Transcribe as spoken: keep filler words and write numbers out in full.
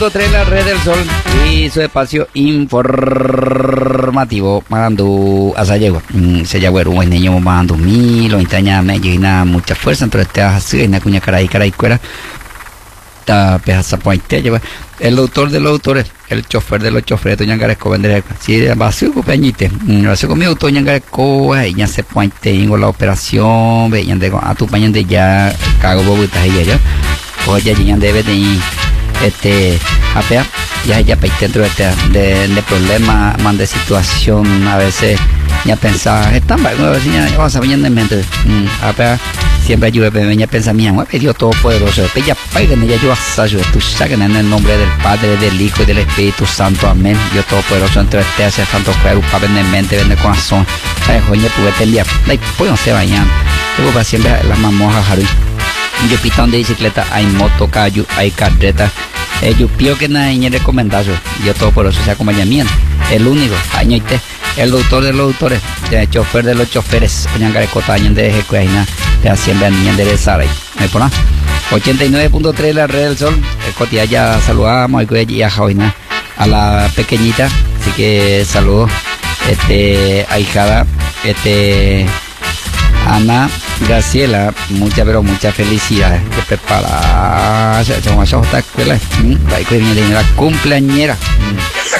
tres la red del sol y su espacio informativo mandando a Sayegua se llama un niño mandando mil o intaña me llena mucha fuerza entre este así en la cuña caray caray cuera ta pedazo puente lleva el autor de los autores el chofer de los choferes Toña Garesco vender si va a ser peñite va a ser conmigo Toña Garesco y ya se puente en la operación veían de a tu pañan de ya cago bobutas y ya pues ya llegan debe de este apea ya ya para dentro de, de, de problemas más de situación a veces ya pensaba están vamos a venir en mente apea siempre ayuda a pensar mía Dios todopoderoso ya paguen ya yo asayo tú saquen en el nombre del Padre del Hijo y del Espíritu Santo amén Dios todopoderoso entre este hace santo cuero para vender mente vender corazón ay joñe puede tener ay pues no se vayan luego para siempre las mamojas Haruy yo pitón de bicicleta hay moto cayu hay carreta eh, yo pido que nadie recomendado yo todo por eso ese acompañamiento el único año y te el doctor de los doctores el chofer de los choferes Oñan Garecota año de Ejecuaina de Hacienda Niña de Sara me pone ochenta y nueve punto tres la red del sol el cotilla ya saludamos y a Jaoina a la pequeñita así que saludos este ahijada este Ana Graciela, muchas pero muchas felicidades que prepara, se esta escuela, va a la cumpleañera.